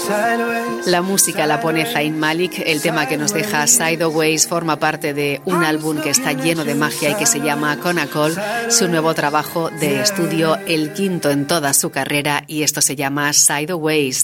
La música la pone Zayn Malik. El tema que nos deja Sideways forma parte de un álbum que está lleno de magia y que se llama Conacol, su nuevo trabajo de estudio, el quinto en toda su carrera, y esto se llama Sideways.